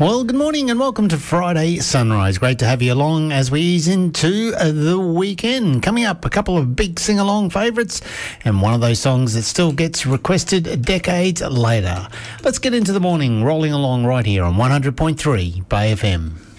Well, good morning and welcome to Friday Sunrise. Great to have you along as we ease into the weekend. Coming up, a couple of big sing-along favourites and one of those songs that still gets requested decades later. Let's get into the morning, rolling along right here on 100.3 Bay FM.